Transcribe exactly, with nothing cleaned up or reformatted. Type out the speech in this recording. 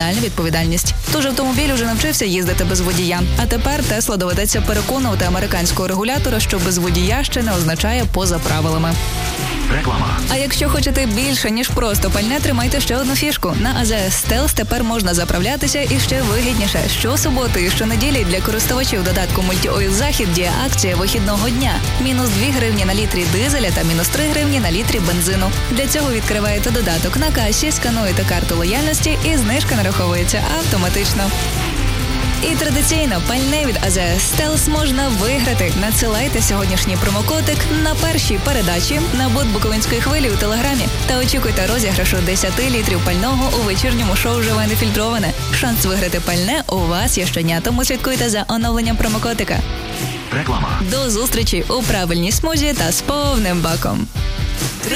максимальну відповідальність. Тож автомобіль уже навчився їздити без водія. А тепер Тесла доведеться переконувати американського регулятора, що без водія ще не означає поза правилами. Реклама. А якщо хочете більше, ніж просто пальне, тримайте ще одну фішку. На ей зет ес Stealth тепер можна заправлятися і ще вигідніше. Щосуботи і щонеділі для користувачів додатку Multi-Oil Захід діє акція вихідного дня. Мінус дві гривні на літрі дизеля та мінус три гривні на літрі бензину. Для цього відкриваєте додаток на касі, скануєте карту лояльності і знижка нараховується автоматично. І традиційно пальне від ей зет ес Stealth можна виграти. Надсилайте сьогоднішній промокодик на першій передачі на бот Буковинської хвилі у Телеграмі та очікуйте розіграшу десять літрів пального у вечірньому шоу «Живе нефільтроване». Шанс виграти пальне у вас є щодня, тому слідкуйте за оновленням промокодика. Реклама. До зустрічі у правильній смузі та з повним баком.